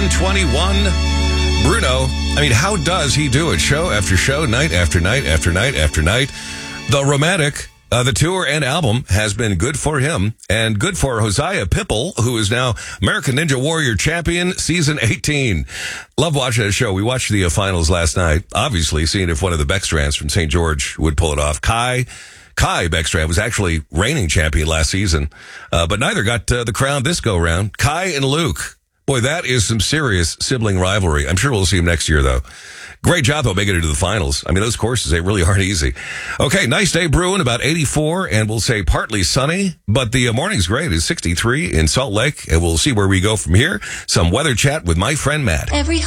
7:21. Bruno, I mean, how does he do it? Show after show, night after night after night after night. The Romantic, the tour and album has been good for him and good for Hosea Pipple, who is now American Ninja Warrior champion, season 18. Love watching that show. We watched the finals last night, obviously seeing if one of the Beckstrands from St. George would pull it off. Kai Beckstrand was actually reigning champion last season, but neither got the crown this go-round. Kai and Luke. Boy, that is some serious sibling rivalry. I'm sure we'll see him next year, though. Great job, though, making it to the finals. I mean, those courses, they really aren't easy. Okay, nice day brewing, about 84, and we'll say partly sunny, but the morning's great. It's 63 in Salt Lake, and we'll see where we go from here. Some weather chat with my friend Matt.